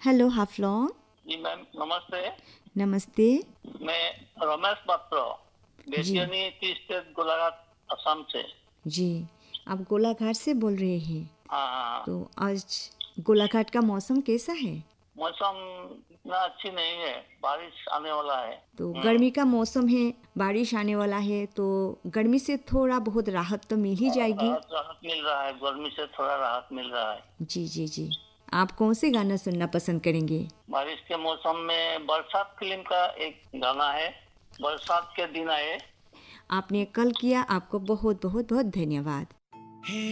Hello Haflong. जी ma'am नमस्ते। नमस्ते। मैं रमेश पात्र जी बेतियनी टी स्टेट गोलाघाट असम से। जी, आप गोलाघाट से बोल रहे हैं। हाँ। तो आज गोलाघाट का मौसम कैसा है? मौसम इतना अच्छी नहीं है, बारिश आने वाला है। तो गर्मी का मौसम है, बारिश आने वाला है, तो गर्मी से थोड़ा बहुत राहत तो मिल ही जाएगी। राहत राहत मिल रहा है, गर्मी से थोड़ा राहत मिल रहा है। जी जी जी। आप कौन से गाना सुनना पसंद करेंगे? बारिश के मौसम में बरसात फिल्म का एक गाना है, बरसात के दिन आए। आपने कल किया, आपको बहुत बहुत बहुत धन्यवाद।